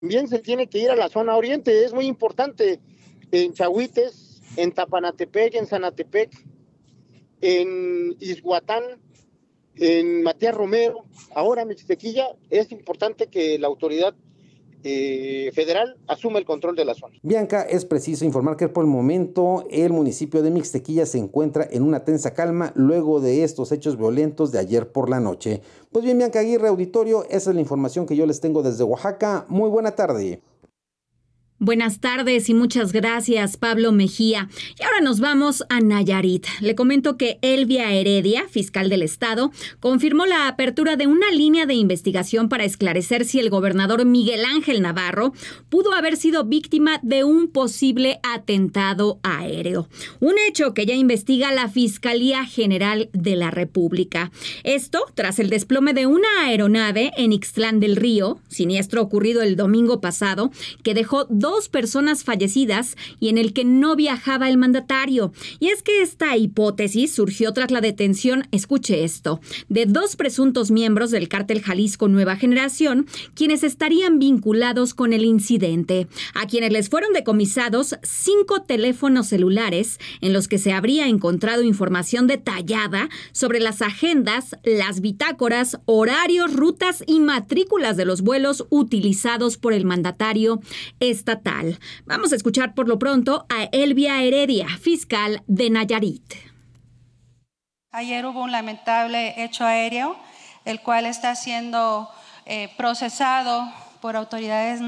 También se tiene que ir a la zona oriente, es muy importante, en Chahuites, en Tapanatepec, en Zanatepec, en Izhuatán, en Matías Romero, ahora Mixtequilla. Es importante que la autoridad federal asuma el control de la zona. Bianca, es preciso informar que por el momento el municipio de Mixtequilla se encuentra en una tensa calma luego de estos hechos violentos de ayer por la noche. Pues bien, Bianca Aguirre, auditorio, esa es la información que yo les tengo desde Oaxaca. Muy buena tarde. Buenas tardes y muchas gracias, Pablo Mejía. Y ahora nos vamos a Nayarit. Le comento que Elvia Heredia, fiscal del estado, confirmó la apertura de una línea de investigación para esclarecer si el gobernador Miguel Ángel Navarro pudo haber sido víctima de un posible atentado aéreo. Un hecho que ya investiga la Fiscalía General de la República. Esto tras el desplome de una aeronave en Ixtlán del Río, siniestro ocurrido el domingo pasado, que dejó 2 personas fallecidas y en el que no viajaba el mandatario. Y es que esta hipótesis surgió tras la detención, escuche esto, de 2 presuntos miembros del cártel Jalisco Nueva Generación, quienes estarían vinculados con el incidente, a quienes les fueron decomisados 5 teléfonos celulares en los que se habría encontrado información detallada sobre las agendas, las bitácoras, horarios, rutas y matrículas de los vuelos utilizados por el mandatario estatal. Vamos a escuchar por lo pronto a Elvia Heredia, fiscal de Nayarit. Ayer hubo un lamentable hecho aéreo, el cual está siendo procesado por autoridades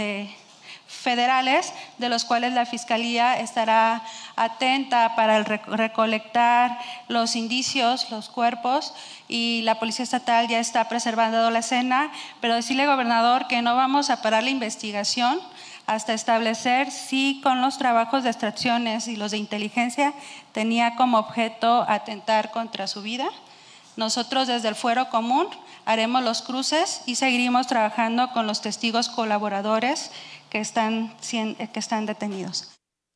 federales, de los cuales la Fiscalía estará atenta para recolectar los indicios, los cuerpos, y la Policía Estatal ya está preservando la escena, pero decirle, gobernador, que no vamos a parar la investigación hasta establecer si con los trabajos de extracciones y los de inteligencia tenía como objeto atentar contra su vida. Nosotros desde el Fuero Común haremos los cruces y seguiremos trabajando con los testigos colaboradores que están detenidos.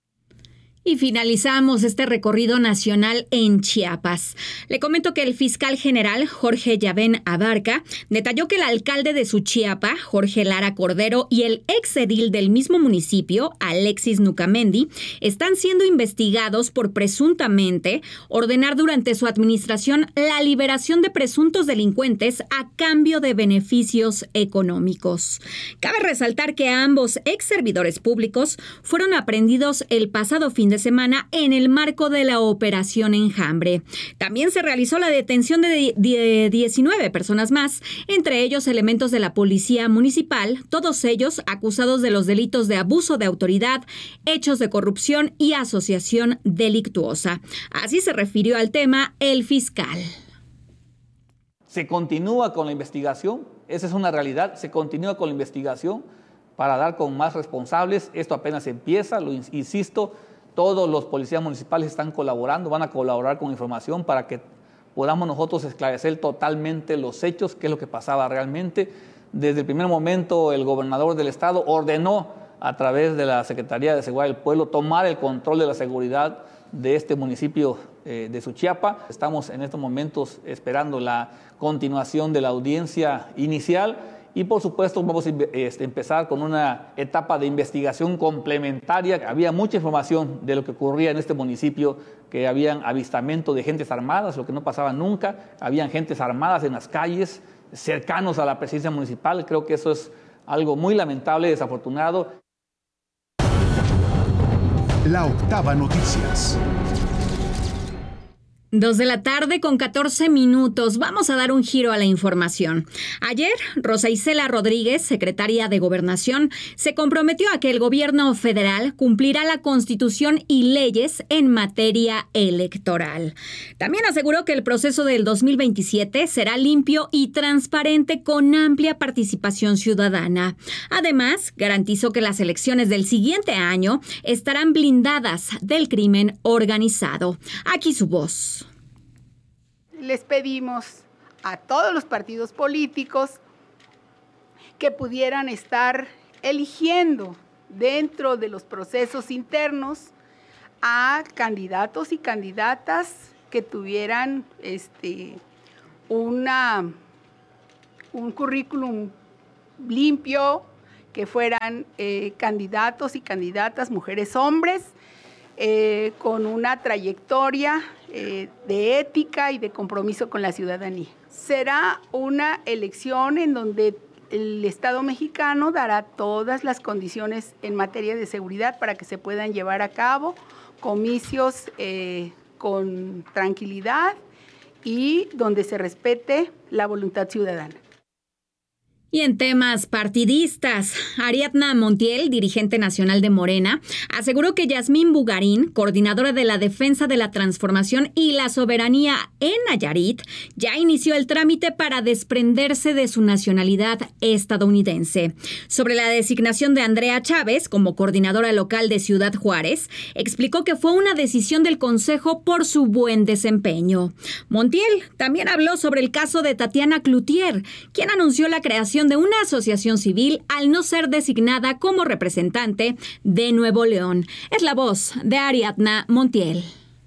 Y finalizamos este recorrido nacional en Chiapas. Le comento que el fiscal general Jorge Yavén Abarca detalló que el alcalde de Suchiapa, Jorge Lara Cordero, y el exedil del mismo municipio, Alexis Nucamendi, están siendo investigados por presuntamente ordenar durante su administración la liberación de presuntos delincuentes a cambio de beneficios económicos. Cabe resaltar que ambos ex servidores públicos fueron aprehendidos el pasado fin de semana en el marco de la Operación Enjambre. También se realizó la detención de 19 personas más, entre ellos elementos de la Policía Municipal, todos ellos acusados de los delitos de abuso de autoridad, hechos de corrupción y asociación delictuosa. Así se refirió al tema el fiscal. Se continúa con la investigación, esa es una realidad, se continúa con la investigación para dar con más responsables. Esto apenas empieza, lo insisto. Todos los policías municipales están colaborando, van a colaborar con información para que podamos nosotros esclarecer totalmente los hechos, qué es lo que pasaba realmente. Desde el primer momento, el gobernador del estado ordenó a través de la Secretaría de Seguridad del Pueblo tomar el control de la seguridad de este municipio de Suchiapa. Estamos en estos momentos esperando la continuación de la audiencia inicial. Y por supuesto vamos a empezar con una etapa de investigación complementaria. Había mucha información de lo que ocurría en este municipio, que habían avistamiento de gentes armadas, lo que no pasaba nunca. Habían gentes armadas en las calles, cercanos a la presidencia municipal. Creo que eso es algo muy lamentable y desafortunado. La Octava Noticias. 2:14 p.m. Vamos a dar un giro a la información. Ayer, Rosa Isela Rodríguez, secretaria de Gobernación, se comprometió a que el gobierno federal cumplirá la Constitución y leyes en materia electoral. También aseguró que el proceso del 2027 será limpio y transparente con amplia participación ciudadana. Además, garantizó que las elecciones del siguiente año estarán blindadas del crimen organizado. Aquí su voz. Les pedimos a todos los partidos políticos que pudieran estar eligiendo dentro de los procesos internos a candidatos y candidatas que tuvieran un currículum limpio, que fueran candidatos y candidatas, mujeres, hombres, con una trayectoria de ética y de compromiso con la ciudadanía. Será una elección en donde el Estado mexicano dará todas las condiciones en materia de seguridad para que se puedan llevar a cabo comicios con tranquilidad y donde se respete la voluntad ciudadana. Y en temas partidistas, Ariadna Montiel, dirigente nacional de Morena, aseguró que Yasmín Bugarín, coordinadora de la Defensa de la Transformación y la Soberanía en Nayarit, ya inició el trámite para desprenderse de su nacionalidad estadounidense. Sobre la designación de Andrea Chávez como coordinadora local de Ciudad Juárez, explicó que fue una decisión del Consejo por su buen desempeño. Montiel también habló sobre el caso de Tatiana Cloutier, quien anunció la creación de una asociación civil al no ser designada como representante de Nuevo León. Es la voz de Ariadna Montiel.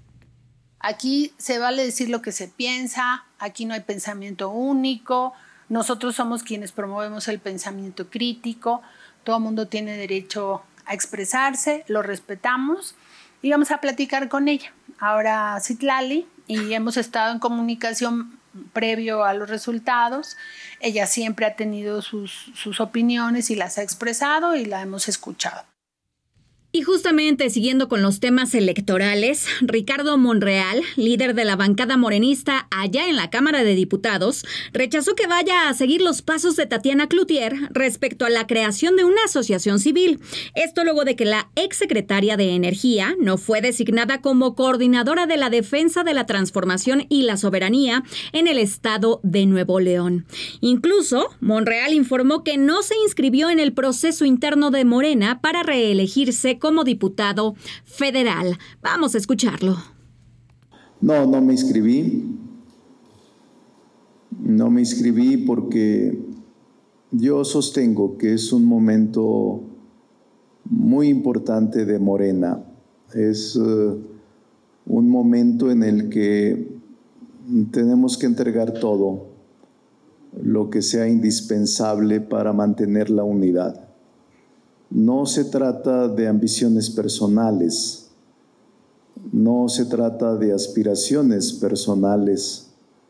Aquí se vale decir lo que se piensa, aquí no hay pensamiento único, nosotros somos quienes promovemos el pensamiento crítico, todo el mundo tiene derecho a expresarse, lo respetamos y vamos a platicar con ella. Ahora Citlali, y hemos estado en comunicación previo a los resultados. Ella siempre ha tenido sus opiniones y las ha expresado y la hemos escuchado. Y justamente siguiendo con los temas electorales, Ricardo Monreal, líder de la bancada morenista allá en la Cámara de Diputados, rechazó que vaya a seguir los pasos de Tatiana Cloutier respecto a la creación de una asociación civil. Esto luego de que la exsecretaria de Energía no fue designada como coordinadora de la Defensa de la Transformación y la Soberanía en el estado de Nuevo León. Incluso, Monreal informó que no se inscribió en el proceso interno de Morena para reelegirse como diputado federal. Vamos a escucharlo. No me inscribí. No me inscribí porque yo sostengo que es un momento muy importante de Morena. Es un momento en el que tenemos que entregar todo lo que sea indispensable para mantener la unidad. No se trata de ambiciones personales, no se trata de aspiraciones personales,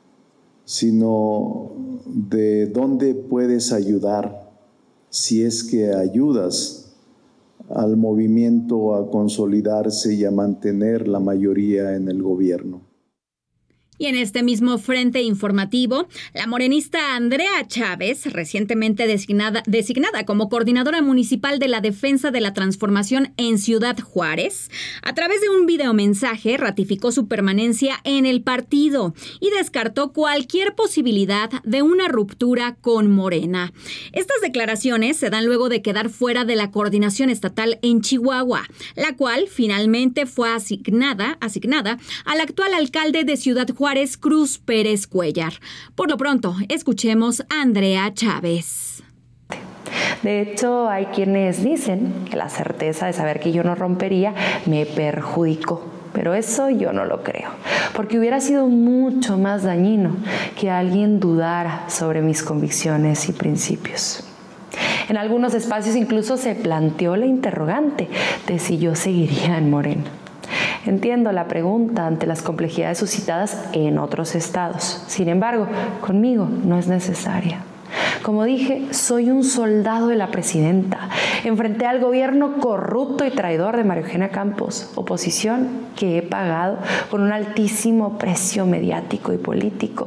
sino de dónde puedes ayudar, si es que ayudas al movimiento a consolidarse y a mantener la mayoría en el gobierno. Y en este mismo frente informativo, la morenista Andrea Chávez, recientemente designada como coordinadora municipal de la Defensa de la Transformación en Ciudad Juárez, a través de un videomensaje ratificó su permanencia en el partido y descartó cualquier posibilidad de una ruptura con Morena. Estas declaraciones se dan luego de quedar fuera de la coordinación estatal en Chihuahua, la cual finalmente fue asignada al actual alcalde de Ciudad Juárez, Cruz Pérez Cuellar. Por lo pronto, escuchemos a Andrea Chávez. De hecho, hay quienes dicen que la certeza de saber que yo no rompería me perjudicó. Pero eso yo no lo creo, porque hubiera sido mucho más dañino que alguien dudara sobre mis convicciones y principios. En algunos espacios incluso se planteó la interrogante de si yo seguiría en Morena. Entiendo la pregunta ante las complejidades suscitadas en otros estados. Sin embargo, conmigo no es necesaria. Como dije, soy un soldado de la presidenta. Enfrenté al gobierno corrupto y traidor de María Eugenia Campos, oposición que he pagado con un altísimo precio mediático y político.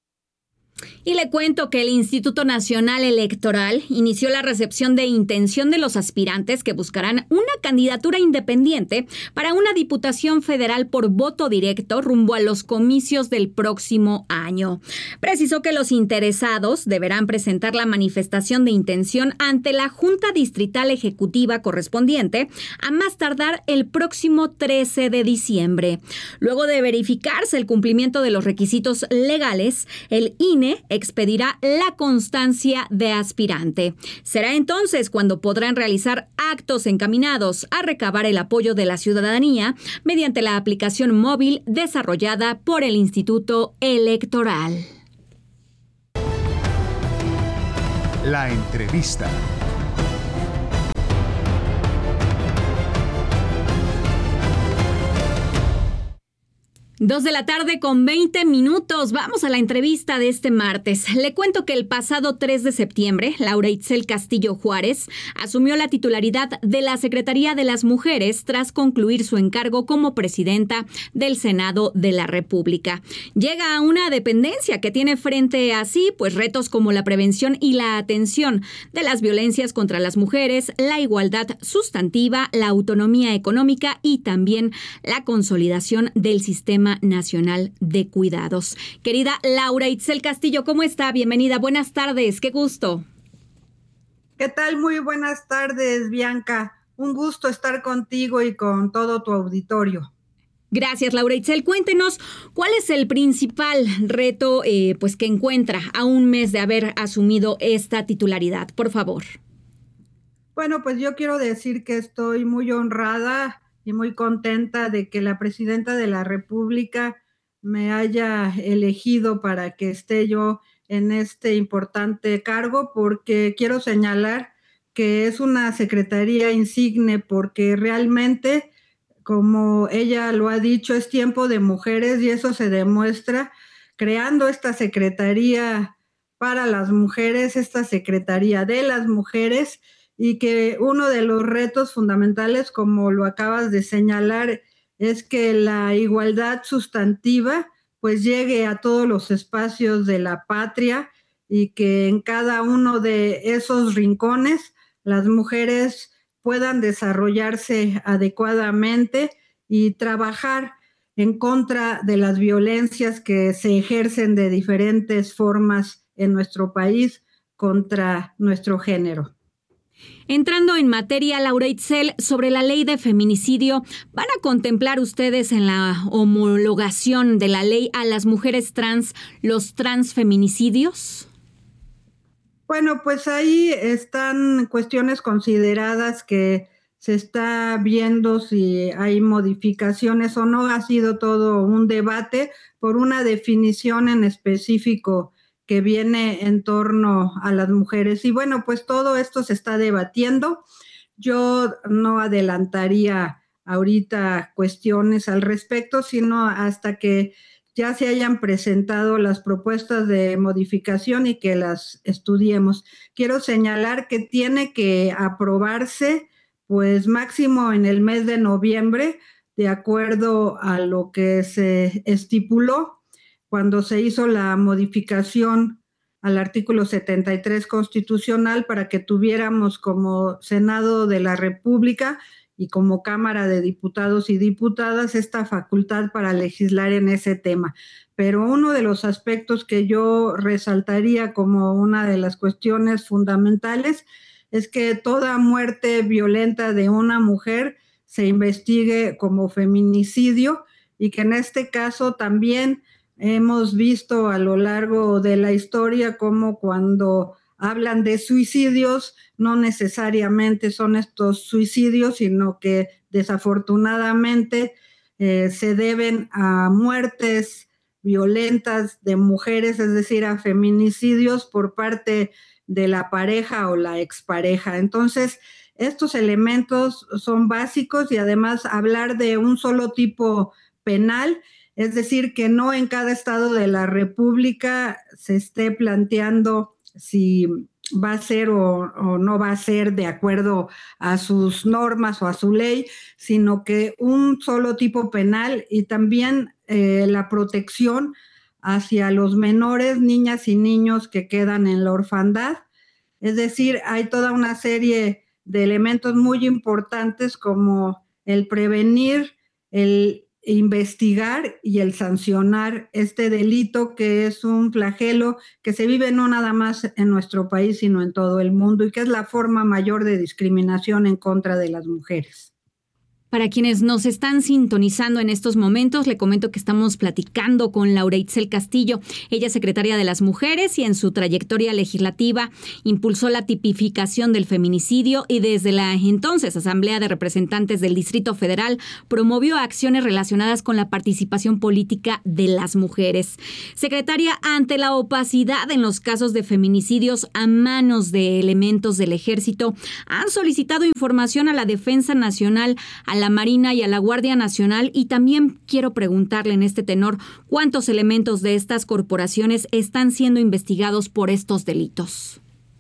Y le cuento que el Instituto Nacional Electoral inició la recepción de intención de los aspirantes que buscarán una candidatura independiente para una diputación federal por voto directo rumbo a los comicios del próximo año. Precisó que los interesados deberán presentar la manifestación de intención ante la Junta Distrital Ejecutiva correspondiente a más tardar el próximo 13 de diciembre. Luego de verificarse el cumplimiento de los requisitos legales, el INE expedirá la constancia de aspirante. Será entonces cuando podrán realizar actos encaminados a recabar el apoyo de la ciudadanía mediante la aplicación móvil desarrollada por el Instituto Electoral. La entrevista. 2:20 p.m. Vamos a la entrevista de este martes. Le cuento que el pasado 3 de septiembre, Laura Itzel Castillo Juárez asumió la titularidad de la Secretaría de las Mujeres tras concluir su encargo como presidenta del Senado de la República. Llega a una dependencia que tiene frente a sí, pues retos como la prevención y la atención de las violencias contra las mujeres, la igualdad sustantiva, la autonomía económica y también la consolidación del Sistema Nacional de Cuidados. Querida Laura Itzel Castillo, ¿cómo está? Bienvenida, buenas tardes, qué gusto. ¿Qué tal? Muy buenas tardes, Bianca. Un gusto estar contigo y con todo tu auditorio. Gracias, Laura Itzel. Cuéntenos, ¿cuál es el principal reto que encuentra a un mes de haber asumido esta titularidad? Por favor. Bueno, pues yo quiero decir que estoy muy honrada y muy contenta de que la presidenta de la República me haya elegido para que esté yo en este importante cargo, porque quiero señalar que es una secretaría insigne, porque realmente, como ella lo ha dicho, es tiempo de mujeres y eso se demuestra creando esta secretaría para las mujeres, esta secretaría de las mujeres, y que uno de los retos fundamentales, como lo acabas de señalar, es que la igualdad sustantiva pues llegue a todos los espacios de la patria y que en cada uno de esos rincones las mujeres puedan desarrollarse adecuadamente y trabajar en contra de las violencias que se ejercen de diferentes formas en nuestro país contra nuestro género. Entrando en materia, Laura Itzel, sobre la ley de feminicidio, ¿van a contemplar ustedes en la homologación de la ley a las mujeres trans los transfeminicidios? Bueno, pues ahí están cuestiones consideradas que se está viendo si hay modificaciones o no. Ha sido todo un debate por una definición en específico que viene en torno a las mujeres. Y bueno, pues todo esto se está debatiendo. Yo no adelantaría ahorita cuestiones al respecto, sino hasta que ya se hayan presentado las propuestas de modificación y que las estudiemos. Quiero señalar que tiene que aprobarse, pues máximo en el mes de noviembre, de acuerdo a lo que se estipuló cuando se hizo la modificación al artículo 73 constitucional para que tuviéramos como Senado de la República y como Cámara de Diputados y Diputadas esta facultad para legislar en ese tema. Pero uno de los aspectos que yo resaltaría como una de las cuestiones fundamentales es que toda muerte violenta de una mujer se investigue como feminicidio y que en este caso también hemos visto a lo largo de la historia cómo cuando hablan de suicidios no necesariamente son estos suicidios, sino que desafortunadamente se deben a muertes violentas de mujeres, es decir, a feminicidios por parte de la pareja o la expareja. Entonces, estos elementos son básicos y además hablar de un solo tipo penal, es decir, que no en cada estado de la República se esté planteando si va a ser o no va a ser de acuerdo a sus normas o a su ley, sino que un solo tipo penal y también la protección hacia los menores, niñas y niños que quedan en la orfandad. Es decir, hay toda una serie de elementos muy importantes como el prevenir, el investigar y el sancionar este delito que es un flagelo que se vive no nada más en nuestro país, sino en todo el mundo y que es la forma mayor de discriminación en contra de las mujeres. Para quienes nos están sintonizando en estos momentos, le comento que estamos platicando con Laura Itzel Castillo. Ella es secretaria de las Mujeres y en su trayectoria legislativa impulsó la tipificación del feminicidio y desde la entonces Asamblea de Representantes del Distrito Federal promovió acciones relacionadas con la participación política de las mujeres. Secretaria, ante la opacidad en los casos de feminicidios a manos de elementos del Ejército, han solicitado información a la Defensa Nacional, a la Marina y a la Guardia Nacional? Y también quiero preguntarle en este tenor, ¿cuántos elementos de estas corporaciones están siendo investigados por estos delitos?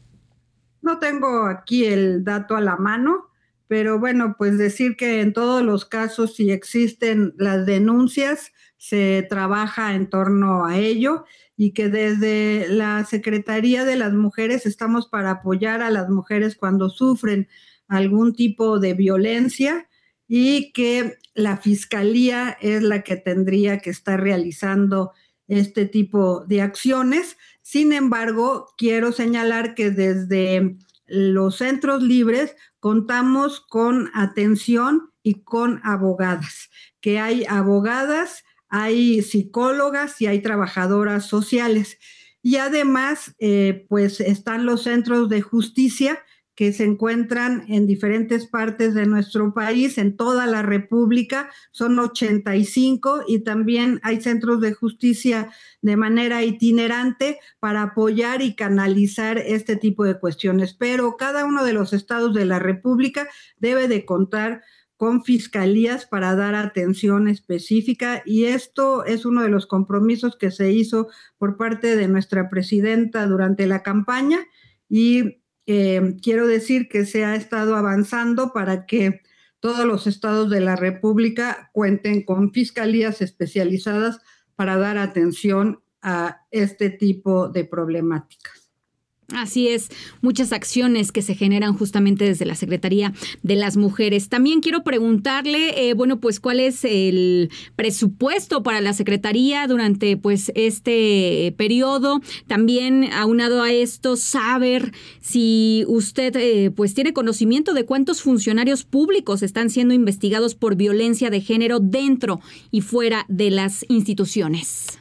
No tengo aquí el dato a la mano, pero bueno, pues decir que en todos los casos, si existen las denuncias, se trabaja en torno a ello y que desde la Secretaría de las Mujeres estamos para apoyar a las mujeres cuando sufren algún tipo de violencia y que la Fiscalía es la que tendría que estar realizando este tipo de acciones. Sin embargo, quiero señalar que desde los centros libres contamos con atención y con abogadas, que hay abogadas, hay psicólogas y hay trabajadoras sociales. Y además, pues están los centros de justicia que se encuentran en diferentes partes de nuestro país, en toda la República, son 85, y también hay centros de justicia de manera itinerante para apoyar y canalizar este tipo de cuestiones. Pero cada uno de los estados de la República debe de contar con fiscalías para dar atención específica, y esto es uno de los compromisos que se hizo por parte de nuestra presidenta durante la campaña, y quiero decir que se ha estado avanzando para que todos los estados de la República cuenten con fiscalías especializadas para dar atención a este tipo de problemáticas. Así es, muchas acciones que se generan justamente desde la Secretaría de las Mujeres. También quiero preguntarle, pues, ¿cuál es el presupuesto para la Secretaría durante, pues, este periodo? También, aunado a esto, saber si usted, pues, tiene conocimiento de cuántos funcionarios públicos están siendo investigados por violencia de género dentro y fuera de las instituciones.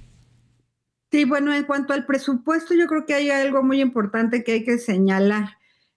Sí, bueno, en cuanto al presupuesto, yo creo que hay algo muy importante que hay que señalar.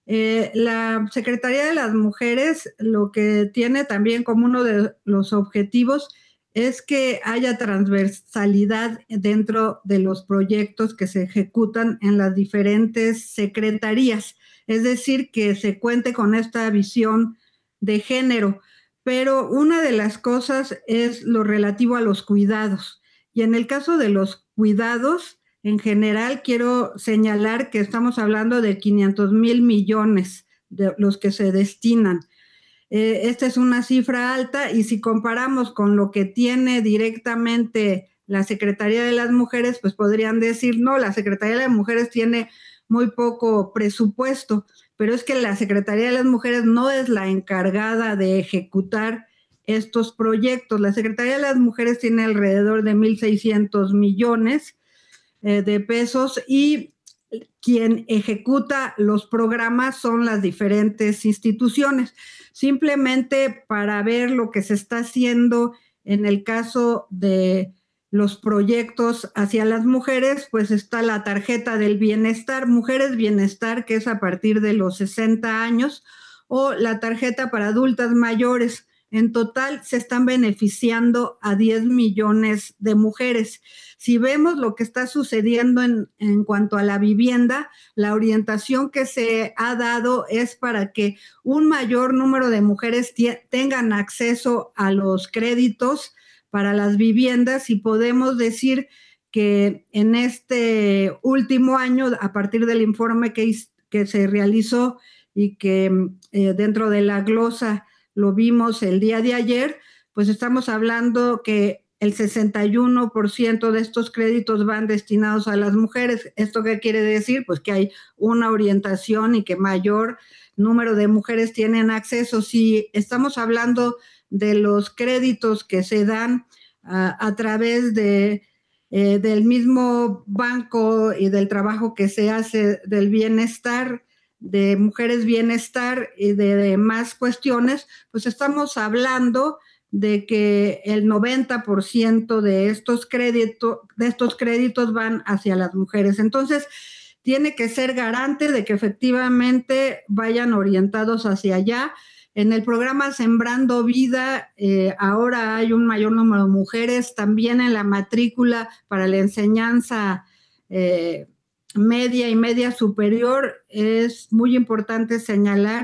La Secretaría de las Mujeres lo que tiene también como uno de los objetivos es que haya transversalidad dentro de los proyectos que se ejecutan en las diferentes secretarías, es decir, que se cuente con esta visión de género. Pero una de las cosas es lo relativo a los cuidados. Y en el caso de los cuidados, en general, quiero señalar que estamos hablando de 500,000 millones de los que se destinan. Esta es una cifra alta, y si comparamos con lo que tiene directamente la Secretaría de las Mujeres, pues podrían decir, no, la Secretaría de las Mujeres tiene muy poco presupuesto, pero es que la Secretaría de las Mujeres no es la encargada de ejecutar estos proyectos. La Secretaría de las Mujeres tiene alrededor de 1,600 millones de pesos, y quien ejecuta los programas son las diferentes instituciones. Simplemente para ver lo que se está haciendo en el caso de los proyectos hacia las mujeres, pues está la tarjeta del bienestar, Mujeres Bienestar, que es a partir de los 60 años, o la tarjeta para adultas mayores. En total se están beneficiando a 10 millones de mujeres. Si vemos lo que está sucediendo en cuanto a la vivienda, la orientación que se ha dado es para que un mayor número de mujeres tengan acceso a los créditos para las viviendas, y podemos decir que en este último año, a partir del informe que se realizó y que dentro de la glosa lo vimos el día de ayer, pues estamos hablando que el 61% de estos créditos van destinados a las mujeres. ¿Esto qué quiere decir? Pues que hay una orientación y que mayor número de mujeres tienen acceso. Si estamos hablando de los créditos que se dan a través del mismo banco y del trabajo que se hace del bienestar, de Mujeres Bienestar y de demás cuestiones, pues estamos hablando de que el 90% de estos créditos van hacia las mujeres. Entonces, tiene que ser garante de que efectivamente vayan orientados hacia allá. En el programa Sembrando Vida, ahora hay un mayor número de mujeres, también en la matrícula para la enseñanza media y media superior. Es muy importante señalar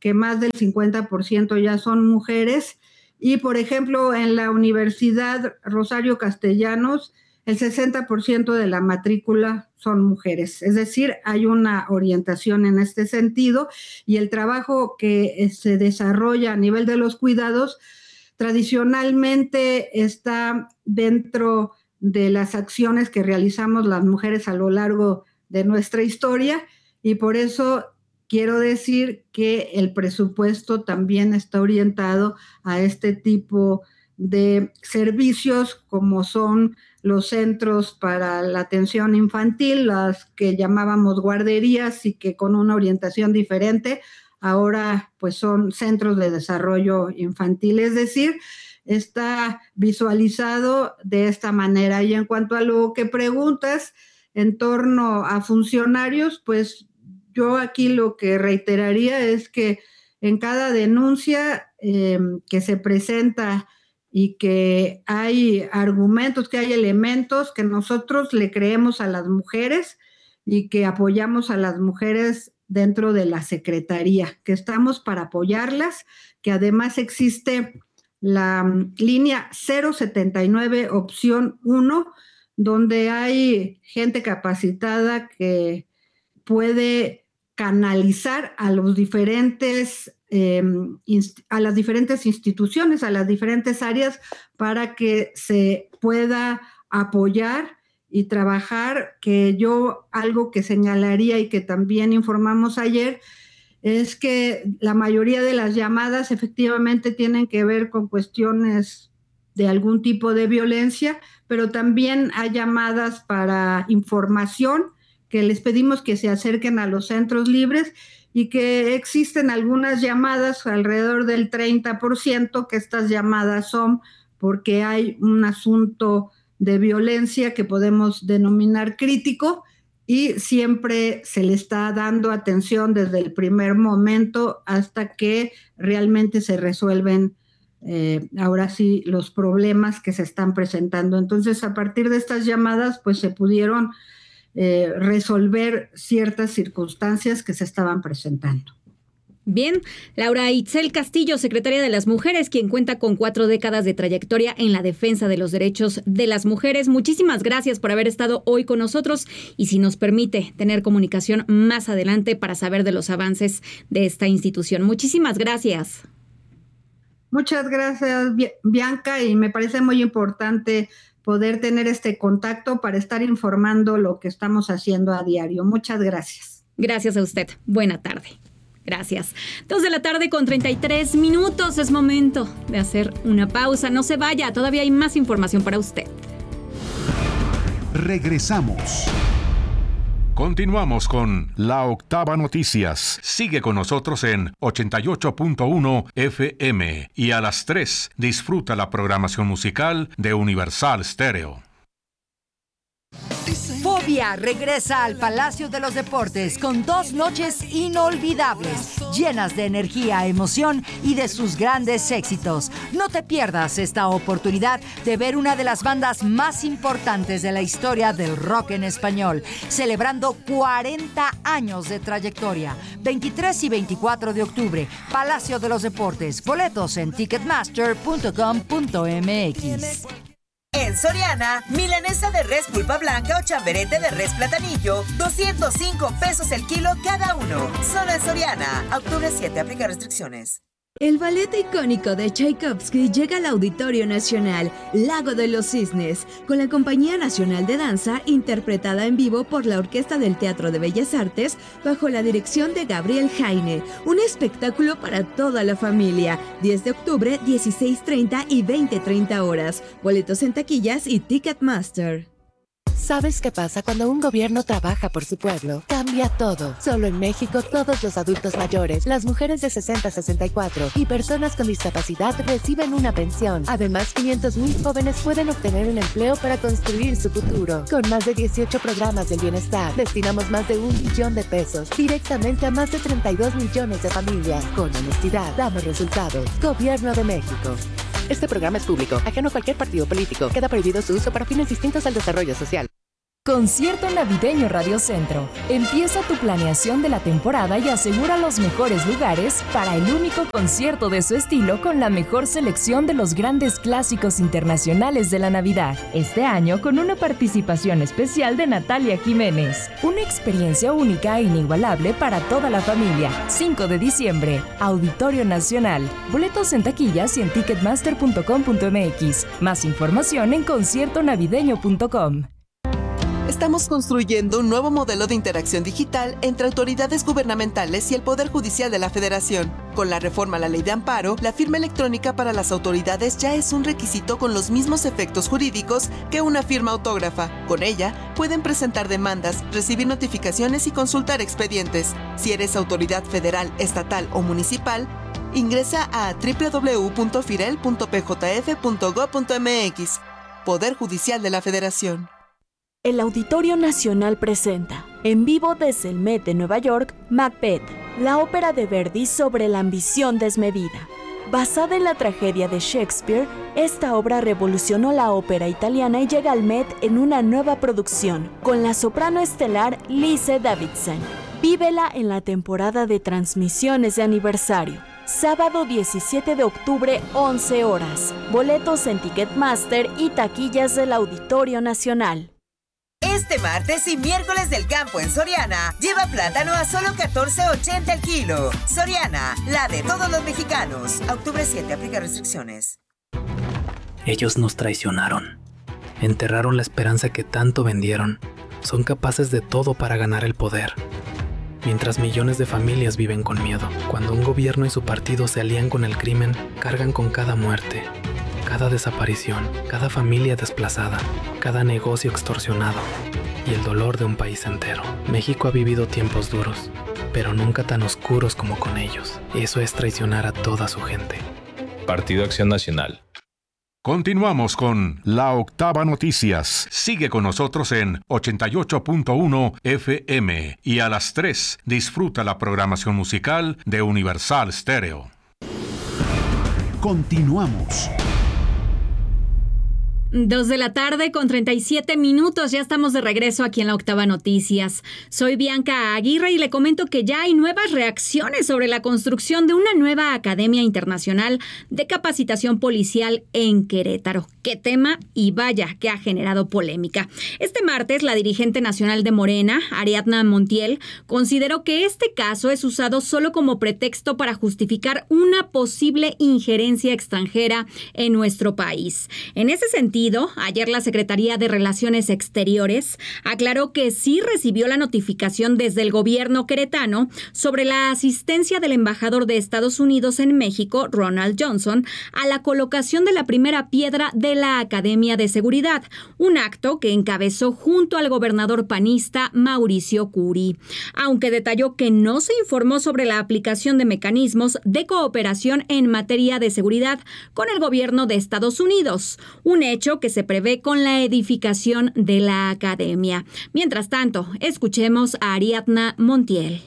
que más del 50% ya son mujeres. Y, por ejemplo, en la Universidad Rosario Castellanos, el 60% de la matrícula son mujeres. Es decir, hay una orientación en este sentido, y el trabajo que se desarrolla a nivel de los cuidados tradicionalmente está dentro de las acciones que realizamos las mujeres a lo largo de nuestra historia, y por eso quiero decir que el presupuesto también está orientado a este tipo de servicios, como son los centros para la atención infantil, las que llamábamos guarderías y que con una orientación diferente ahora pues son centros de desarrollo infantil. Es decir, está visualizado de esta manera. Y en cuanto a lo que preguntas en torno a funcionarios, pues yo aquí lo que reiteraría es que en cada denuncia que se presenta y que hay argumentos, que hay elementos que nosotros le creemos a las mujeres y que apoyamos a las mujeres dentro de la Secretaría, que estamos para apoyarlas, que además existe la línea 079 opción 1, donde hay gente capacitada que puede canalizar a los diferentes a las diferentes instituciones, a las diferentes áreas, para que se pueda apoyar y trabajar. Que yo algo que señalaría y que también informamos ayer es que la mayoría de las llamadas efectivamente tienen que ver con cuestiones de algún tipo de violencia, pero también hay llamadas para información, que les pedimos que se acerquen a los centros libres, y que existen algunas llamadas, alrededor del 30%, que estas llamadas son porque hay un asunto de violencia que podemos denominar crítico, y siempre se le está dando atención desde el primer momento hasta que realmente se resuelven ahora sí los problemas que se están presentando. Entonces, a partir de estas llamadas, pues se pudieron resolver ciertas circunstancias que se estaban presentando. Bien, Laura Itzel Castillo, secretaria de las Mujeres, quien cuenta con 4 décadas de trayectoria en la defensa de los derechos de las mujeres. Muchísimas gracias por haber estado hoy con nosotros, y si nos permite tener comunicación más adelante para saber de los avances de esta institución. Muchísimas gracias. Muchas gracias, Bianca, y me parece muy importante poder tener este contacto para estar informando lo que estamos haciendo a diario. Muchas gracias. Gracias a usted. Buena tarde. Gracias. 2:33 p.m. Es momento de hacer una pausa. No se vaya, todavía hay más información para usted. Regresamos. Continuamos con La Octava Noticias. Sigue con nosotros en 88.1 FM y a las 3 disfruta la programación musical de Universal Stereo. Fobia regresa al Palacio de los Deportes con 2 noches inolvidables, llenas de energía, emoción y de sus grandes éxitos. No te pierdas esta oportunidad de ver una de las bandas más importantes de la historia del rock en español, celebrando 40 años de trayectoria. 23 y 24 de octubre, Palacio de los Deportes. Boletos en ticketmaster.com.mx. En Soriana, milanesa de res pulpa blanca o chamberete de res platanillo, 205 pesos el kilo cada uno. Solo en Soriana. Octubre 7, aplica restricciones. El ballet icónico de Tchaikovsky llega al Auditorio Nacional Lago de los Cisnes, con la Compañía Nacional de Danza, interpretada en vivo por la Orquesta del Teatro de Bellas Artes, bajo la dirección de Gabriel Jaine. Un espectáculo para toda la familia. 10 de octubre, 16:30 y 20:30 horas. Boletos en taquillas y Ticketmaster. ¿Sabes qué pasa cuando un gobierno trabaja por su pueblo? Cambia todo. Solo en México, todos los adultos mayores, las mujeres de 60 a 64 y personas con discapacidad reciben una pensión. Además, 500,000 jóvenes pueden obtener un empleo para construir su futuro. Con más de 18 programas del bienestar, destinamos más de 1 billón de pesos directamente a más de 32 millones de familias. Con honestidad, damos resultados. Gobierno de México. Este programa es público, ajeno a cualquier partido político. Queda prohibido su uso para fines distintos al desarrollo social. Concierto Navideño Radio Centro. Empieza tu planeación de la temporada y asegura los mejores lugares para el único concierto de su estilo con la mejor selección de los grandes clásicos internacionales de la Navidad. Este año con una participación especial de Natalia Jiménez. Una experiencia única e inigualable para toda la familia. 5 de diciembre, Auditorio Nacional. Boletos en taquillas y en ticketmaster.com.mx. Más información en conciertonavideño.com. Estamos construyendo un nuevo modelo de interacción digital entre autoridades gubernamentales y el Poder Judicial de la Federación. Con la reforma a la Ley de Amparo, la firma electrónica para las autoridades ya es un requisito con los mismos efectos jurídicos que una firma autógrafa. Con ella, pueden presentar demandas, recibir notificaciones y consultar expedientes. Si eres autoridad federal, estatal o municipal, ingresa a www.firel.pjf.gov.mx. Poder Judicial de la Federación. El Auditorio Nacional presenta, en vivo desde el Met de Nueva York, Macbeth, la ópera de Verdi sobre la ambición desmedida. Basada en la tragedia de Shakespeare, esta obra revolucionó la ópera italiana y llega al Met en una nueva producción, con la soprano estelar Lise Davidson. Vívela en la temporada de transmisiones de aniversario. Sábado 17 de octubre, 11 horas. Boletos en Ticketmaster y taquillas del Auditorio Nacional. Este martes y miércoles del campo en Soriana, lleva plátano a solo $14.80 el kilo. Soriana, la de todos los mexicanos. Octubre 7, aplica restricciones. Ellos nos traicionaron. Enterraron la esperanza que tanto vendieron. Son capaces de todo para ganar el poder. Mientras millones de familias viven con miedo. Cuando un gobierno y su partido se alían con el crimen, cargan con cada muerte, cada desaparición, cada familia desplazada, cada negocio extorsionado y el dolor de un país entero. México ha vivido tiempos duros, pero nunca tan oscuros como con ellos. Eso es traicionar a toda su gente. Partido Acción Nacional. Continuamos con La Octava Noticias. Sigue con nosotros en 88.1 FM y a las 3 disfruta la programación musical de Universal Stereo. Continuamos. 2 de la tarde con 37 minutos. Ya estamos de regreso aquí en La Octava Noticias. Soy Bianca Aguirre y le comento que ya hay nuevas reacciones sobre la construcción de una nueva Academia Internacional de Capacitación Policial en Querétaro. Qué tema y vaya que ha generado polémica. Este martes, la dirigente nacional de Morena, Ariadna Montiel, consideró que este caso es usado solo como pretexto para justificar una posible injerencia extranjera en nuestro país. En ese sentido, ayer la Secretaría de Relaciones Exteriores aclaró que sí recibió la notificación desde el gobierno queretano sobre la asistencia del embajador de Estados Unidos en México, Ronald Johnson, a la colocación de la primera piedra de la Academia de Seguridad, un acto que encabezó junto al gobernador panista Mauricio Curi, aunque detalló que no se informó sobre la aplicación de mecanismos de cooperación en materia de seguridad con el gobierno de Estados Unidos, un hecho que se prevé con la edificación de la academia. Mientras tanto, escuchemos a Ariadna Montiel.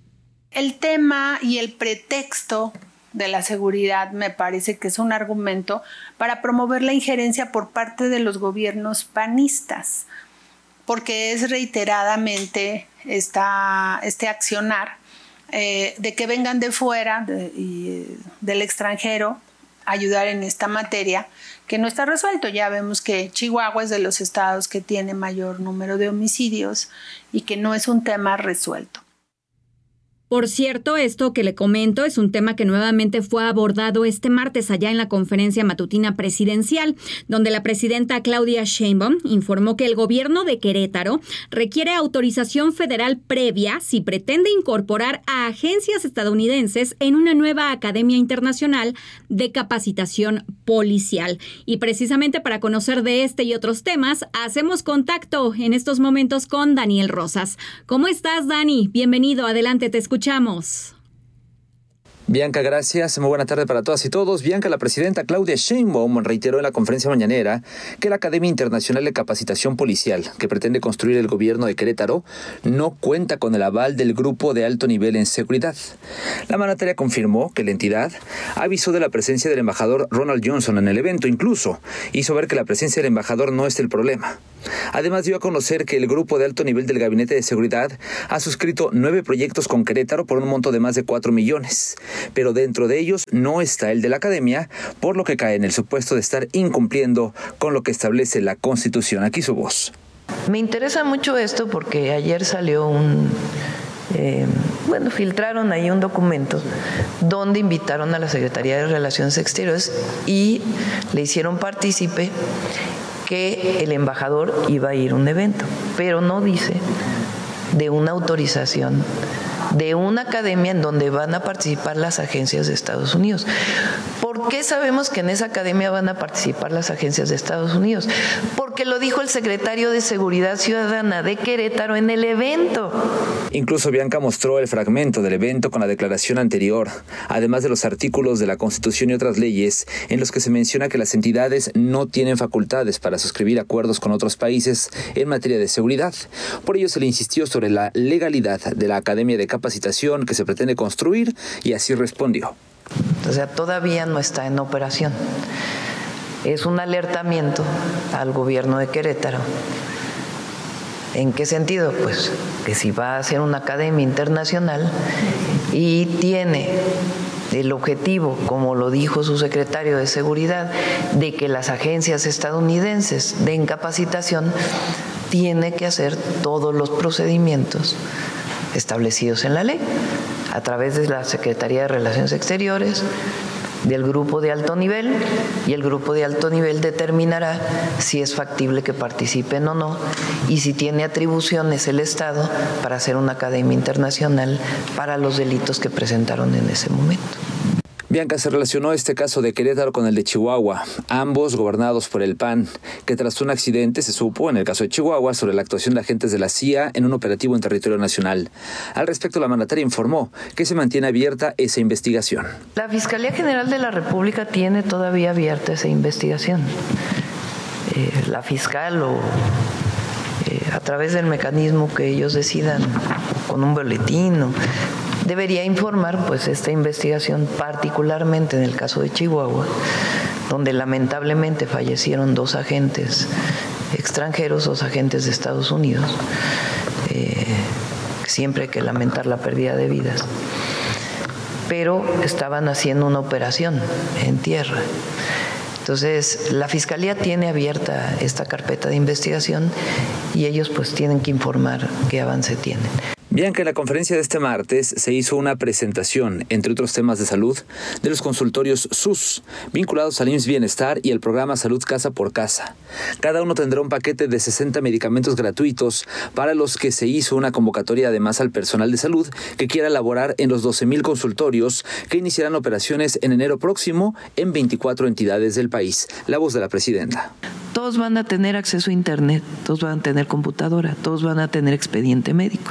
El tema y el pretexto de la seguridad me parece que es un argumento para promover la injerencia por parte de los gobiernos panistas, porque es reiteradamente este accionar de que vengan de fuera del extranjero a ayudar en esta materia que no está resuelto. Ya vemos que Chihuahua es de los estados que tiene mayor número de homicidios y que no es un tema resuelto. Por cierto, esto que le comento es un tema que nuevamente fue abordado este martes allá en la conferencia matutina presidencial, donde la presidenta Claudia Sheinbaum informó que el gobierno de Querétaro requiere autorización federal previa si pretende incorporar a agencias estadounidenses en una nueva Academia Internacional de Capacitación Policial. Y precisamente para conocer de este y otros temas, hacemos contacto en estos momentos con Daniel Rosas. ¿Cómo estás, Dani? Bienvenido, adelante, te escuchamos. Bianca, gracias. Muy buena tarde para todas y todos. Bianca, la presidenta Claudia Sheinbaum reiteró en la conferencia mañanera que la Academia Internacional de Capacitación Policial, que pretende construir el gobierno de Querétaro, no cuenta con el aval del Grupo de Alto Nivel en Seguridad. La mandataria confirmó que la entidad avisó de la presencia del embajador Ronald Johnson en el evento, incluso hizo ver que la presencia del embajador no es el problema. Además, dio a conocer que el grupo de alto nivel del Gabinete de Seguridad ha suscrito 9 proyectos con Querétaro por un monto de más de 4 millones, pero dentro de ellos no está el de la academia, por lo que cae en el supuesto de estar incumpliendo con lo que establece la Constitución. Aquí su voz. Me interesa mucho esto porque ayer salió filtraron ahí un documento donde invitaron a la Secretaría de Relaciones Exteriores y le hicieron partícipe que el embajador iba a ir a un evento, pero no dice de una autorización de una academia en donde van a participar las agencias de Estados Unidos. ¿Por qué sabemos que en esa academia van a participar las agencias de Estados Unidos? Porque lo dijo el secretario de Seguridad Ciudadana de Querétaro en el evento. Incluso Bianca mostró el fragmento del evento con la declaración anterior, además de los artículos de la Constitución y otras leyes en los que se menciona que las entidades no tienen facultades para suscribir acuerdos con otros países en materia de seguridad. Por ello se le insistió sobre la legalidad de la Academia de Capacitación que se pretende construir y así respondió. O sea, todavía no está en operación. Es un alertamiento al gobierno de Querétaro. ¿En qué sentido? Pues que si va a hacer una academia internacional y tiene el objetivo, como lo dijo su secretario de Seguridad, de que las agencias estadounidenses den capacitación, tiene que hacer todos los procedimientos establecidos en la ley, a través de la Secretaría de Relaciones Exteriores, del grupo de alto nivel, y el grupo de alto nivel determinará si es factible que participen o no y si tiene atribuciones el Estado para hacer una academia internacional para los delitos que presentaron en ese momento. Bianca se relacionó este caso de Querétaro con el de Chihuahua, ambos gobernados por el PAN, que tras un accidente se supo, en el caso de Chihuahua, sobre la actuación de agentes de la CIA en un operativo en territorio nacional. Al respecto, la mandataria informó que se mantiene abierta esa investigación. La Fiscalía General de la República tiene todavía abierta esa investigación. La fiscal a través del mecanismo que ellos decidan, con un boletín debería informar pues esta investigación, particularmente en el caso de Chihuahua, donde lamentablemente fallecieron 2 agentes extranjeros, 2 agentes de Estados Unidos. Siempre hay que lamentar la pérdida de vidas, pero estaban haciendo una operación en tierra. Entonces, la Fiscalía tiene abierta esta carpeta de investigación y ellos pues tienen que informar qué avance tienen. Bianca, en la conferencia de este martes se hizo una presentación, entre otros temas de salud, de los consultorios SUS, vinculados al IMSS Bienestar y el programa Salud Casa por Casa. Cada uno tendrá un paquete de 60 medicamentos gratuitos para los que se hizo una convocatoria además al personal de salud que quiera laborar en los 12,000 consultorios que iniciarán operaciones en enero próximo en 24 entidades del país. La voz de la presidenta. Todos van a tener acceso a internet, todos van a tener computadora, todos van a tener expediente médico.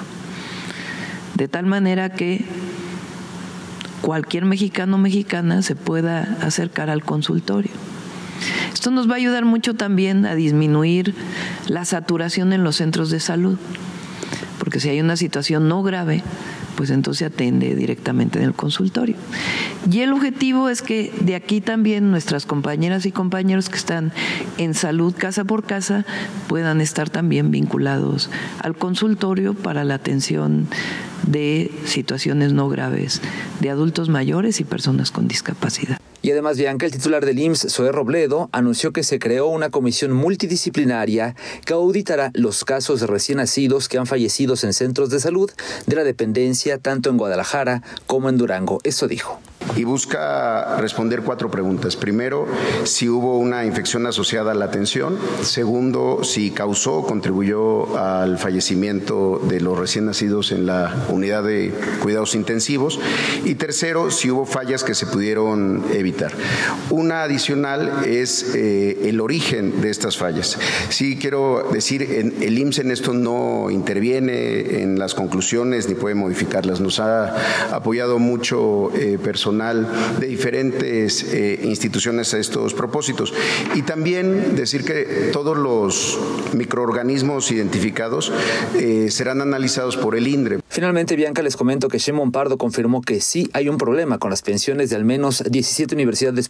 De tal manera que cualquier mexicano o mexicana se pueda acercar al consultorio. Esto nos va a ayudar mucho también a disminuir la saturación en los centros de salud, porque si hay una situación no grave, pues entonces se atiende directamente en el consultorio. Y el objetivo es que de aquí también nuestras compañeras y compañeros que están en salud casa por casa puedan estar también vinculados al consultorio para la atención de situaciones no graves de adultos mayores y personas con discapacidad. Y además, Bianca, el titular del IMSS, Zoé Robledo, anunció que se creó una comisión multidisciplinaria que auditará los casos de recién nacidos que han fallecido en centros de salud de la dependencia, tanto en Guadalajara como en Durango. Esto dijo. Y busca responder 4 preguntas. Primero, si hubo una infección asociada a la atención. Segundo, si causó o contribuyó al fallecimiento de los recién nacidos en la unidad de cuidados intensivos. Y tercero, si hubo fallas que se pudieron evitar. Una adicional es el origen de estas fallas. Sí quiero decir, el IMSS en esto no interviene en las conclusiones ni puede modificarlas. Nos ha apoyado mucho personal de diferentes instituciones a estos propósitos. Y también decir que todos los microorganismos identificados serán analizados por el INDRE. Finalmente, Bianca, les comento que Sheinbaum Pardo confirmó que sí hay un problema con las pensiones de al menos 17 universidades